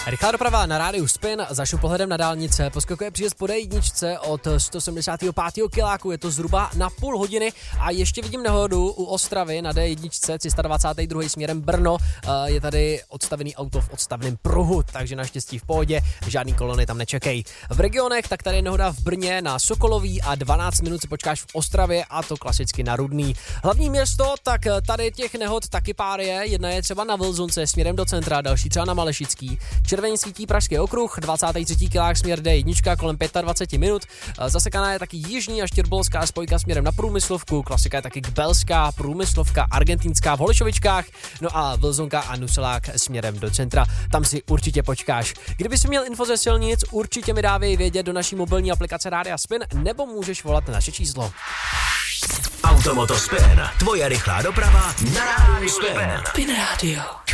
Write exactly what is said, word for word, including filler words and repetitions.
Rychlá doprava na rádiu Spin, zašel pohledem na dálnice, poskakuje příjezd po D jedna od sto sedmdesát pět kiláku, je to zhruba na půl hodiny a ještě vidím nehodu u Ostravy na D jedna, tři sta dvacet dva směrem Brno, je tady odstavený auto v odstavném pruhu, takže naštěstí v pohodě, žádný kolony tam nečekají. V regionech tak tady je nehoda v Brně na Sokolový a dvanáct minut si počkáš v Ostravě a to klasicky na Rudný. Hlavní město, tak tady těch nehod taky pár je, jedna je třeba na Vlzunce směrem do centra, další třeba na Malešický. Červený svítí Pražský okruh, dvacátý třetí kilák směr D jedna kolem dvacet pět minut. Zasekaná je taky jižní a štěrbolská spojka směrem na Průmyslovku, klasika je taky Kbelská, Průmyslovka, Argentinská v Holešovičkách, no a Vlzunka a Nuselák směrem do centra. Tam si určitě počkáš. Kdyby si měl info ze silnic, určitě mi dávej vědět do naší mobilní aplikace Rádia Spin, nebo můžeš volat na naše číslo. Automoto Spin, tvoje rychlá doprava na Rádiu Spin. Spin Radio.